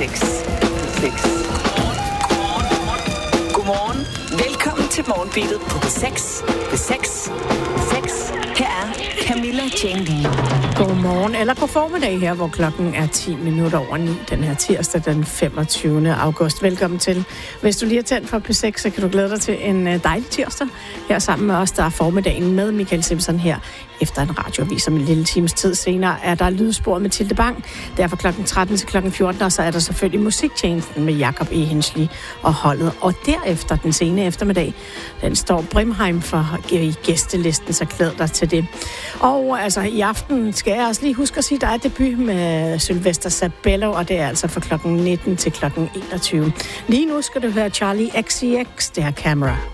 6. Godmorgen. Velkommen til Morgenbeatet på P6. Her er Camilla Jane Lea. Godmorgen, eller god formiddag her, hvor klokken er 10 minutter over 9 den her tirsdag den 25. august. Velkommen til. Hvis du lige er tændt for P6, så kan du glæde dig til en dejlig tirsdag. Her sammen med os, der er formiddagen med Michael Simpson her. Efter en radioavis om en lille times tid senere er der lydsporet med Tilde Bang. Derfor klokken 13 til klokken 14, og så er der selvfølgelig musiktjenesten med Jakob E. Hensley og holdet. Og derefter den sene eftermiddag, den står Brimheim for i gæstelisten, så glæd dig til det. Og altså i aften skal jeg også lige huske at sige, at der er debut med Sylvester Sabello, og det er altså fra klokken 19 til klokken 21. Lige nu skal du høre Charlie XCX, det her Camera.